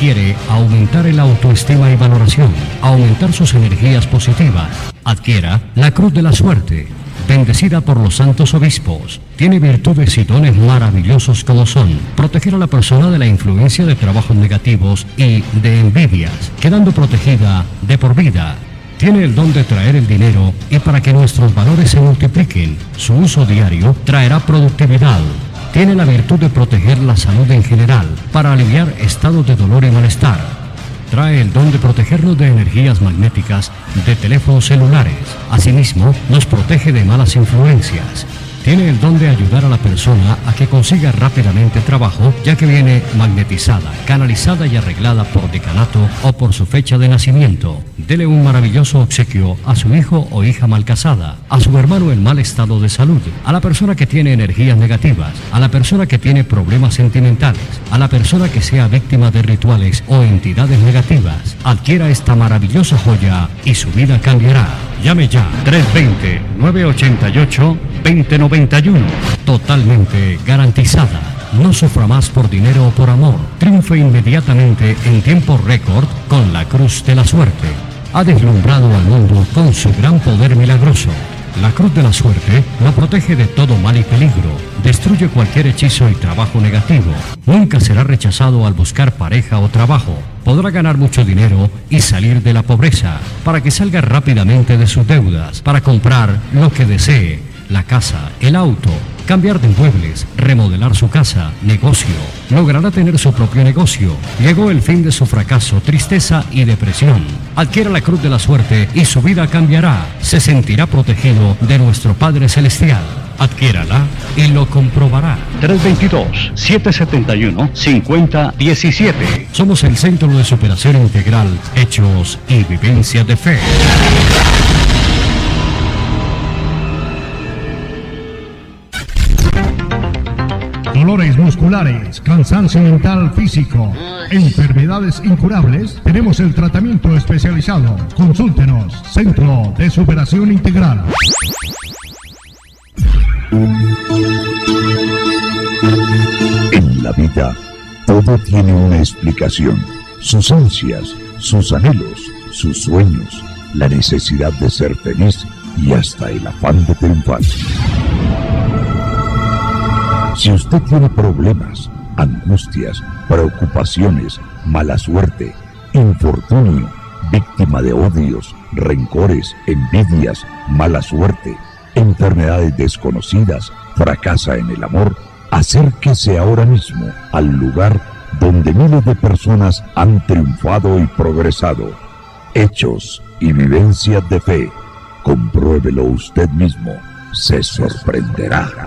quiere aumentar el autoestima y valoración, aumentar sus energías positivas, adquiera la Cruz de la Suerte, bendecida por los santos obispos. Tiene virtudes y dones maravillosos como son proteger a la persona de la influencia de trabajos negativos y de envidias, quedando protegida de por vida. Tiene el don de traer el dinero y para que nuestros valores se multipliquen, su uso diario traerá productividad. Tiene la virtud de proteger la salud en general, para aliviar estados de dolor y malestar. Trae el don de protegernos de energías magnéticas de teléfonos celulares. Asimismo, nos protege de malas influencias. Tiene el don de ayudar a la persona a que consiga rápidamente trabajo, ya que viene magnetizada, canalizada y arreglada por decanato o por su fecha de nacimiento. Dele un maravilloso obsequio a su hijo o hija mal casada, a su hermano en mal estado de salud, a la persona que tiene energías negativas, a la persona que tiene problemas sentimentales, a la persona que sea víctima de rituales o entidades negativas. Adquiera esta maravillosa joya y su vida cambiará. Llame ya, 320-988-2091. Totalmente garantizada. No sufra más por dinero o por amor. Triunfe inmediatamente en tiempo récord con la Cruz de la Suerte. Ha deslumbrado al mundo con su gran poder milagroso. La Cruz de la Suerte la protege de todo mal y peligro. Destruye cualquier hechizo y trabajo negativo. Nunca será rechazado al buscar pareja o trabajo. Podrá ganar mucho dinero y salir de la pobreza, para que salga rápidamente de sus deudas, para comprar lo que desee, la casa, el auto, cambiar de muebles, remodelar su casa, negocio. Logrará tener su propio negocio. Llegó el fin de su fracaso, tristeza y depresión. Adquiera la Cruz de la Suerte y su vida cambiará. Se sentirá protegido de nuestro Padre Celestial. Adquiérala y lo comprobará. 322-771-5017. Somos el Centro de Superación Integral, Hechos y Vivencias de Fe. Dolores musculares, cansancio mental físico, enfermedades incurables, tenemos el tratamiento especializado. Consúltenos, Centro de Superación Integral. En la vida, todo tiene una explicación. Sus ansias, sus anhelos, sus sueños, la necesidad de ser feliz y hasta el afán de triunfar. Si usted tiene problemas, angustias, preocupaciones, mala suerte, infortunio, víctima de odios, rencores, envidias, mala suerte, enfermedades desconocidas, fracasa en el amor, acérquese ahora mismo al lugar donde miles de personas han triunfado y progresado. Hechos y Vivencias de Fe. Compruébelo usted mismo. Se sorprenderá.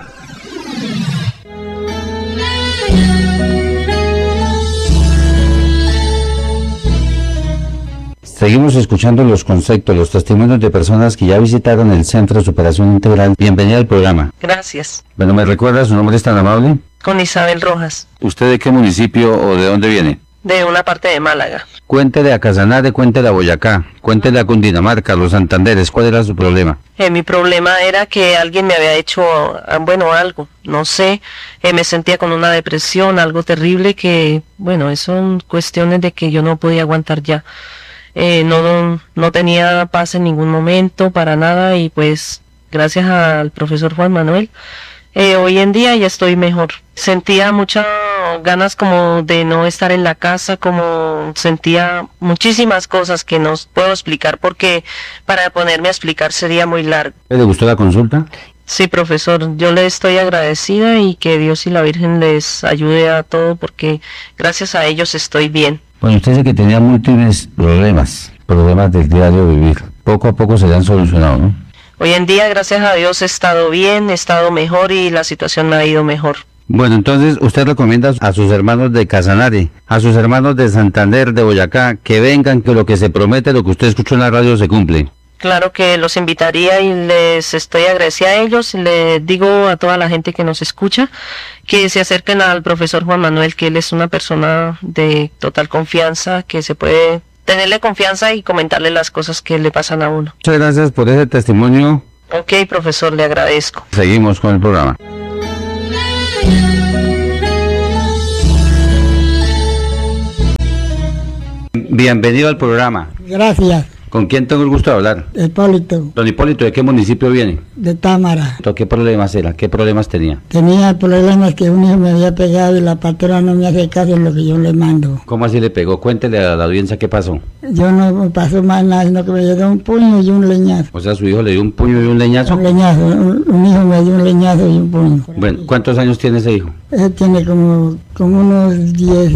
Seguimos escuchando los conceptos, los testimonios de personas que ya visitaron el Centro de Superación Integral. Bienvenida al programa. Gracias. Bueno, ¿me recuerda su nombre es tan amable? Con Isabel Rojas. ¿Usted de qué municipio o de dónde viene? De una parte de Málaga. Cuéntele a Casanare, cuéntele a Boyacá, cuéntele a Cundinamarca, a los Santanderes, ¿cuál era su problema? Mi problema era que alguien me había hecho, algo, no sé, me sentía con una depresión, algo terrible que, son cuestiones de que yo no podía aguantar ya. No tenía paz en ningún momento, para nada, y pues gracias al profesor Juan Manuel, hoy en día ya estoy mejor. Sentía muchas ganas como de no estar en la casa, como sentía muchísimas cosas que no puedo explicar porque para ponerme a explicar sería muy largo. ¿Le gustó la consulta? Sí, profesor, yo le estoy agradecida y que Dios y la Virgen les ayude a todo porque gracias a ellos estoy bien. Bueno, usted dice que tenía múltiples problemas del diario vivir. Poco a poco se le han solucionado, ¿no? Hoy en día, gracias a Dios, he estado bien, he estado mejor y la situación me ha ido mejor. Bueno, entonces usted recomienda a sus hermanos de Casanare, a sus hermanos de Santander, de Boyacá, que vengan, que lo que se promete, lo que usted escuchó en la radio se cumple. Claro que los invitaría y les estoy agradecida a ellos. Les digo a toda la gente que nos escucha que se acerquen al profesor Juan Manuel, que él es una persona de total confianza, que se puede tenerle confianza y comentarle las cosas que le pasan a uno. Muchas gracias por ese testimonio. Ok, profesor, le agradezco. Seguimos con el programa. Bienvenido al programa. Gracias. ¿Con quién tengo el gusto de hablar? Hipólito, Don Hipólito, ¿de qué municipio viene? de Támara. ¿Qué problemas era? ¿Qué problemas tenía? Tenía problemas que un hijo me había pegado y la patrona no me hace caso en lo que yo le mando. ¿Cómo así le pegó? Cuéntele a la audiencia qué pasó. Yo no me pasó más nada, sino que me dio un puño y un leñazo. O sea, su hijo le dio un puño y un leñazo. Un leñazo, un hijo me dio un leñazo y un puño. Bueno, ¿cuántos años tiene ese hijo? Él tiene como unos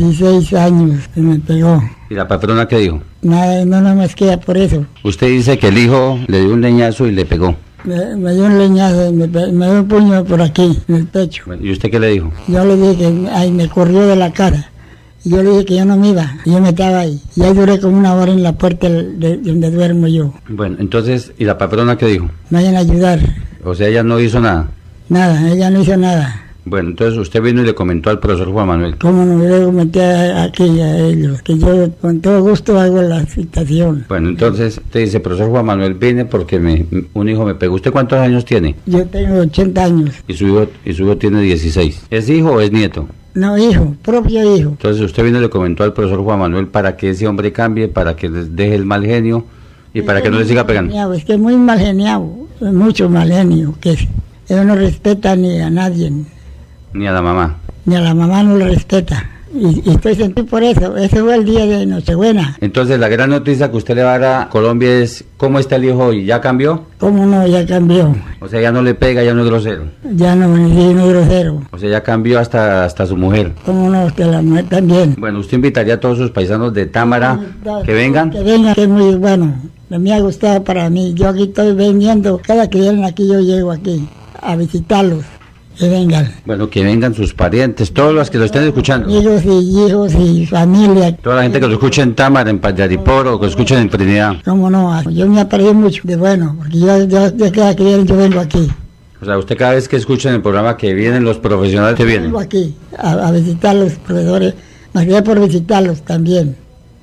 16 años que me pegó. ¿Y la patrona qué dijo? Nada, no más queda por eso. Usted dice que el hijo le dio un leñazo y le pegó. Me dio un leñazo y me dio un puño por aquí, en el pecho. Bueno, ¿y usted qué le dijo? Yo le dije que ahí me corrió de la cara. Y yo le dije que yo no me iba, y yo me estaba ahí. Y ahí duré como una hora en la puerta de donde duermo yo. Bueno, entonces, ¿y la patrona qué dijo? Me vayan a ayudar. O sea, ella no hizo nada. Nada, ella no hizo nada. Bueno, entonces usted vino y le comentó al profesor Juan Manuel. ¿Cómo no? Yo le comenté aquí a ellos, que yo con todo gusto hago la citación. Bueno, entonces te dice, profesor Juan Manuel, vine porque un hijo me pegó. ¿Usted cuántos años tiene? Yo tengo 80 años. Y su hijo tiene 16. ¿Es hijo o es nieto? No, hijo, propio hijo. Entonces usted vino y le comentó al profesor Juan Manuel para que ese hombre cambie, para que les deje el mal genio y para que no le siga pegando. Es que es muy mal geniado, es mucho mal genio, que él no respeta ni a nadie. Ni a la mamá. Ni a la mamá no le respeta. Y estoy sentido por eso. Ese fue el día de Nochebuena. Entonces la gran noticia que usted le va a dar a Colombia es ¿cómo está el hijo hoy? ¿Ya cambió? ¿Cómo no? Ya cambió. O sea, ya no le pega, ya no es grosero. Ya no es grosero. O sea, ya cambió hasta su mujer. ¿Cómo no? Usted la mujer también. Bueno, usted invitaría a todos sus paisanos de Támara que vengan. Que vengan, que es muy bueno. Me ha gustado para mí. Yo aquí estoy vendiendo. Cada que vienen aquí yo llego aquí a visitarlos. Que vengan. Bueno, que vengan sus parientes, todos los que lo estén escuchando. Hijos y familia. Toda la gente que lo escuche en Támara, en Payariporo, que lo escuchen en Trinidad. ¿Cómo no? Yo me aprendí mucho de bueno, porque yo cada que vienen yo vengo aquí. O sea, usted cada vez que escucha en el programa que vienen los profesionales que vienen. Vengo aquí a visitar los profesores, más que por visitarlos también.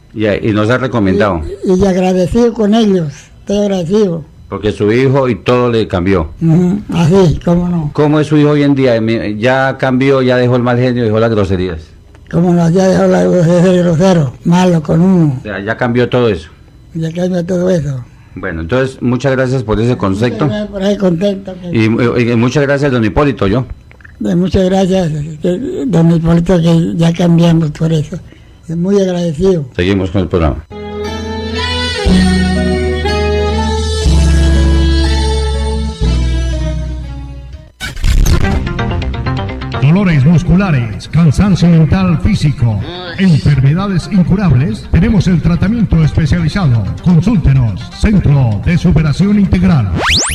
Y nos ha recomendado. Y agradecido con ellos, estoy agradecido. Porque su hijo y todo le cambió. Así, ¿cómo no? ¿Cómo es su hijo hoy en día? ¿Ya cambió, ya dejó el mal genio, dejó las groserías? ¿Cómo no? Ya dejó la grosero, malo con uno. O sea, ya cambió todo eso. Ya cambió todo eso. Bueno, entonces, muchas gracias por ese concepto. Por ahí contento. Y muchas gracias, don Hipólito, yo. Muchas gracias, don Hipólito, que ya cambiamos por eso. Muy agradecido. Seguimos con el programa. Dolores musculares, cansancio mental físico, enfermedades incurables, tenemos el tratamiento especializado. Consúltenos, Centro de Superación Integral.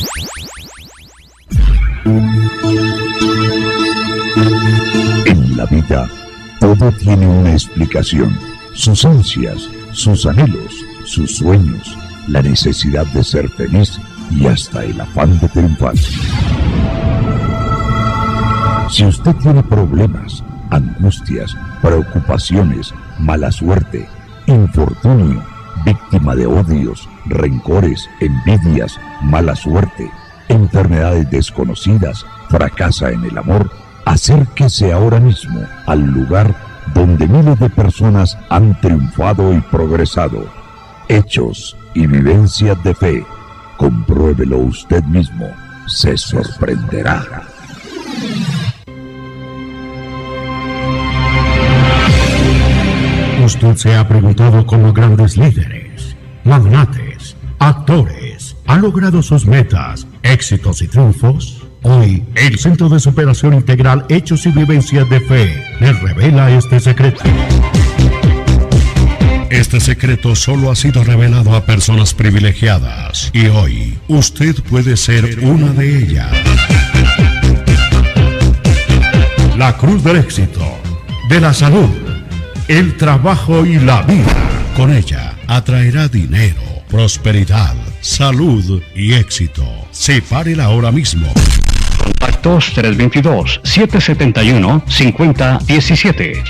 En la vida, todo tiene una explicación. Sus ansias, sus anhelos, sus sueños, la necesidad de ser feliz y hasta el afán de triunfar. Si usted tiene problemas, angustias, preocupaciones, mala suerte, infortunio, víctima de odios, rencores, envidias, mala suerte, enfermedades desconocidas, fracasa en el amor, acérquese ahora mismo al lugar donde miles de personas han triunfado y progresado. Hechos y vivencias de fe. Compruébelo usted mismo. Se sorprenderá. Usted se ha preguntado cómo grandes líderes, magnates, actores han logrado sus metas, éxitos y triunfos. Hoy, el Centro de Superación Integral Hechos y Vivencias de Fe les revela este secreto. Este secreto solo ha sido revelado a personas privilegiadas y hoy usted puede ser una de ellas. La cruz del éxito, de la salud, el trabajo y la vida. Con ella atraerá dinero, prosperidad, salud y éxito. Sepárela ahora mismo. Contactos 322-771-5017.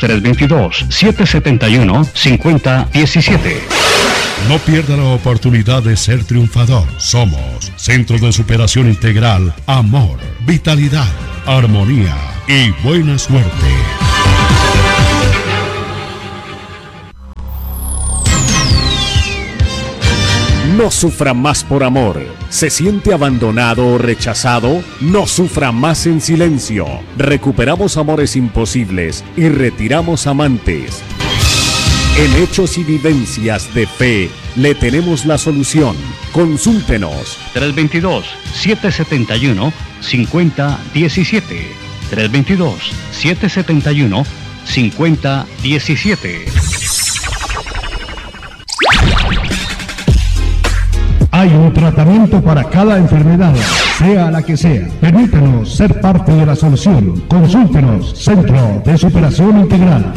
322-771-5017. No pierda la oportunidad de ser triunfador. Somos Centro de Superación Integral, amor, vitalidad, armonía y buena suerte. No sufra más por amor. ¿Se siente abandonado o rechazado? No sufra más en silencio. Recuperamos amores imposibles y retiramos amantes. En Hechos y Vivencias de Fe le tenemos la solución. Consúltenos. 322-771-5017. 322-771-5017. Hay un tratamiento para cada enfermedad, sea la que sea. Permítanos ser parte de la solución. Consúltenos, Centro de Superación Integral.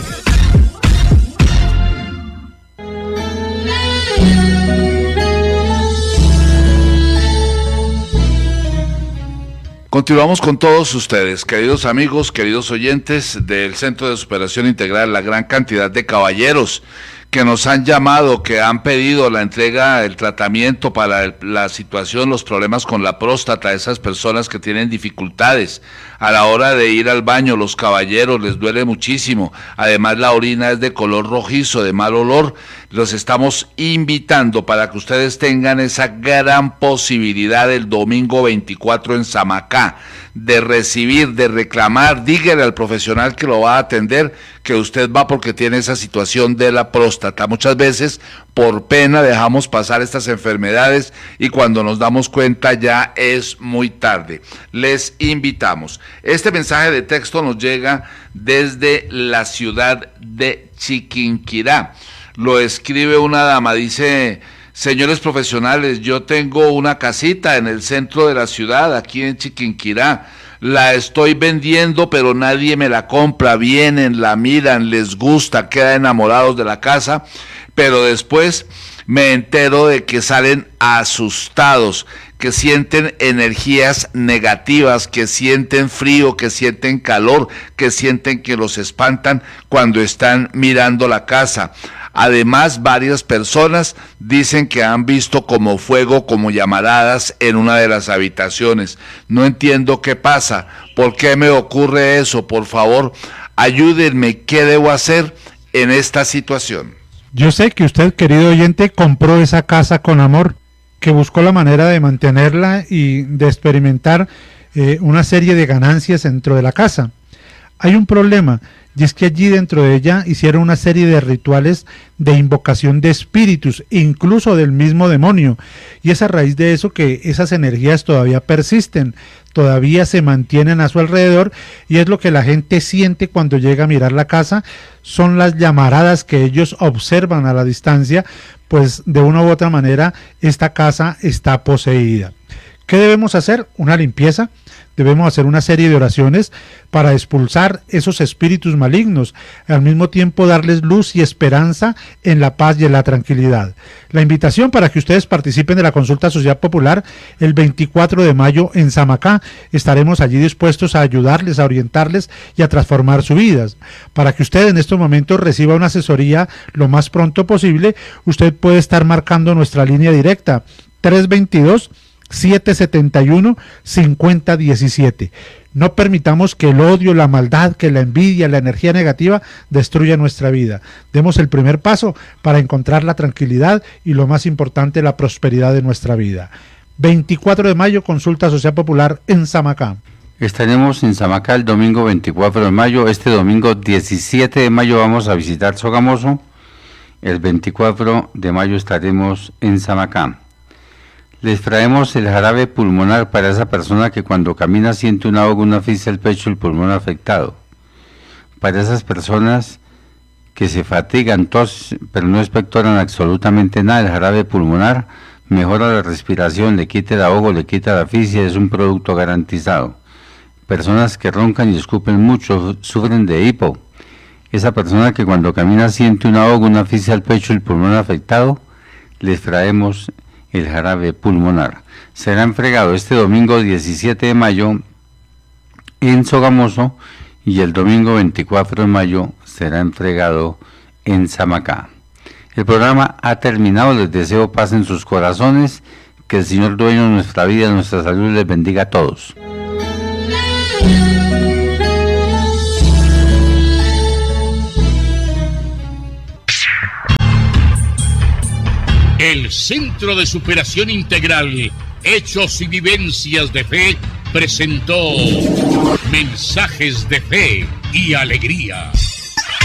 Continuamos con todos ustedes, queridos amigos, queridos oyentes del Centro de Superación Integral, la gran cantidad de caballeros que nos han llamado, que han pedido la entrega, el tratamiento para la situación, los problemas con la próstata, esas personas que tienen dificultades a la hora de ir al baño, los caballeros les duele muchísimo, además la orina es de color rojizo, de mal olor. Los estamos invitando para que ustedes tengan esa gran posibilidad el domingo 24 en Samacá, de recibir, de reclamar. Dígale al profesional que lo va a atender que usted va porque tiene esa situación de la próstata. Muchas veces por pena dejamos pasar estas enfermedades y cuando nos damos cuenta ya es muy tarde. Les invitamos. Este mensaje de texto nos llega desde la ciudad de Chiquinquirá. Lo escribe una dama, dice: señores profesionales, yo tengo una casita en el centro de la ciudad, aquí en Chiquinquirá. La estoy vendiendo, pero nadie me la compra. Vienen, la miran, les gusta, quedan enamorados de la casa, pero después me entero de que salen asustados, que sienten energías negativas, que sienten frío, que sienten calor, que sienten que los espantan cuando están mirando la casa. Además, varias personas dicen que han visto como fuego, como llamaradas en una de las habitaciones. No entiendo qué pasa, por qué me ocurre eso. Por favor, ayúdenme, ¿qué debo hacer en esta situación? Yo sé que usted, querido oyente, compró esa casa con amor, que buscó la manera de mantenerla y de experimentar una serie de ganancias dentro de la casa. Hay un problema, y es que allí dentro de ella hicieron una serie de rituales de invocación de espíritus, incluso del mismo demonio, y es a raíz de eso que esas energías todavía persisten, todavía se mantienen a su alrededor, y es lo que la gente siente cuando llega a mirar la casa, son las llamaradas que ellos observan a la distancia, pues de una u otra manera esta casa está poseída. ¿Qué debemos hacer? Una limpieza. Debemos hacer una serie de oraciones para expulsar esos espíritus malignos, al mismo tiempo darles luz y esperanza en la paz y en la tranquilidad. La invitación para que ustedes participen de la consulta social popular el 24 de mayo en Samacá. Estaremos allí dispuestos a ayudarles, a orientarles y a transformar sus vidas. Para que usted en estos momentos reciba una asesoría lo más pronto posible, usted puede estar marcando nuestra línea directa 322-771-5017. No permitamos que el odio, la maldad, que la envidia, la energía negativa destruya nuestra vida. Demos el primer paso para encontrar la tranquilidad y, lo más importante, la prosperidad de nuestra vida. 24 de mayo, consulta social popular en Samacá. Estaremos en Samacá el domingo 24 de mayo. Este domingo 17 de mayo vamos a visitar Sogamoso. El 24 de mayo estaremos en Samacá. Les traemos el jarabe pulmonar para esa persona que cuando camina siente un ahogo, una asfixia el pecho, el pulmón afectado. Para esas personas que se fatigan, tos, pero no expectoran absolutamente nada, el jarabe pulmonar mejora la respiración, le quita el ahogo, le quita la asfixia, es un producto garantizado. Personas que roncan y escupen mucho, sufren de hipo. Esa persona que cuando camina siente un ahogo, una asfixia al pecho, el pulmón afectado, les traemos el jarabe pulmonar. Será entregado este domingo 17 de mayo en Sogamoso y el domingo 24 de mayo será entregado en Samacá. El programa ha terminado. Les deseo paz en sus corazones, que el Señor dueño de nuestra vida, de nuestra salud, les bendiga a todos. El Centro de Superación Integral, Hechos y Vivencias de Fe, presentó Mensajes de Fe y Alegría.